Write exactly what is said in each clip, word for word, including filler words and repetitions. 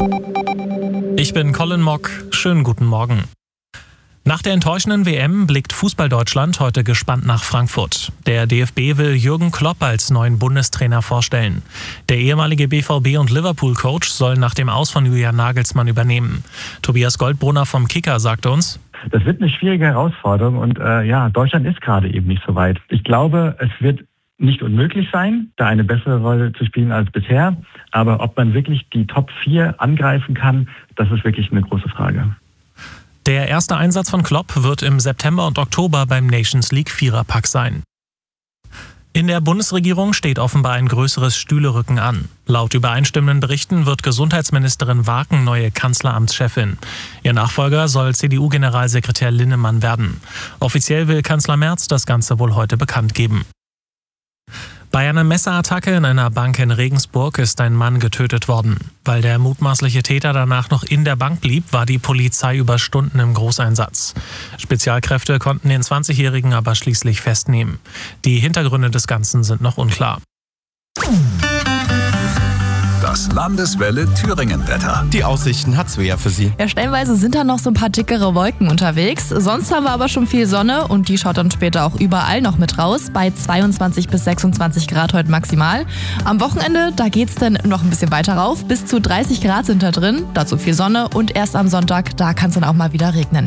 Ich bin Colin Mock. Schönen guten Morgen. Nach der enttäuschenden W M blickt Fußball-Deutschland heute gespannt nach Frankfurt. Der D F B will Jürgen Klopp als neuen Bundestrainer vorstellen. Der ehemalige B V B- und Liverpool-Coach soll nach dem Aus von Julian Nagelsmann übernehmen. Tobias Goldbrunner vom Kicker sagte uns: Das wird eine schwierige Herausforderung und äh, ja, Deutschland ist gerade eben nicht so weit. Ich glaube, es wird nicht unmöglich sein, da eine bessere Rolle zu spielen als bisher. Aber ob man wirklich die Top vier angreifen kann, das ist wirklich eine große Frage. Der erste Einsatz von Klopp wird im September und Oktober beim Nations League Viererpack sein. In der Bundesregierung steht offenbar ein größeres Stühlerücken an. Laut übereinstimmenden Berichten wird Gesundheitsministerin Warken neue Kanzleramtschefin. Ihr Nachfolger soll C D U-Generalsekretär Linnemann werden. Offiziell will Kanzler Merz das Ganze wohl heute bekannt geben. Bei einer Messerattacke in einer Bank in Regensburg ist ein Mann getötet worden. Weil der mutmaßliche Täter danach noch in der Bank blieb, war die Polizei über Stunden im Großeinsatz. Spezialkräfte konnten den zwanzigjährigen aber schließlich festnehmen. Die Hintergründe des Ganzen sind noch unklar. Das Landeswelle Thüringen-Wetter. Die Aussichten hat Svea für Sie. Ja, stellenweise sind da noch so ein paar dickere Wolken unterwegs. Sonst haben wir aber schon viel Sonne und die schaut dann später auch überall noch mit raus. Bei zweiundzwanzig bis sechsundzwanzig Grad heute maximal. Am Wochenende, da geht's dann noch ein bisschen weiter rauf. Bis zu dreißig Grad sind da drin. Dazu viel Sonne und erst am Sonntag, da kann es dann auch mal wieder regnen.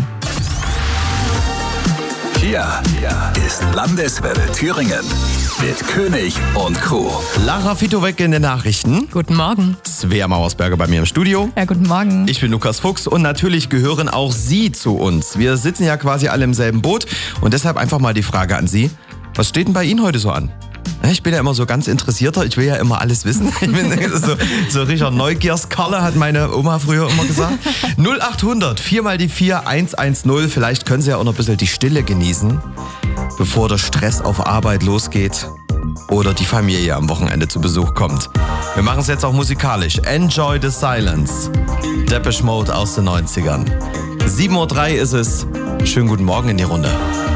Hier ist Landeswelle Thüringen mit König und Crew. Lara Fitowek in den Nachrichten. Guten Morgen. Svea Mauersberger bei mir im Studio. Ja, guten Morgen. Ich bin Lukas Fuchs und natürlich gehören auch Sie zu uns. Wir sitzen ja quasi alle im selben Boot und deshalb einfach mal die Frage an Sie. Was steht denn bei Ihnen heute so an? Ich bin ja immer so ganz interessierter, ich will ja immer alles wissen. Ich bin so, so Richard Neugierskerle, hat meine Oma früher immer gesagt. null acht hundert, vier mal die vier, eins eins null. Vielleicht können Sie ja auch noch ein bisschen die Stille genießen, bevor der Stress auf Arbeit losgeht oder die Familie am Wochenende zu Besuch kommt. Wir machen es jetzt auch musikalisch. Enjoy the Silence. Depeche Mode aus den neunzigern. sieben Uhr drei ist es. Schönen guten Morgen in die Runde.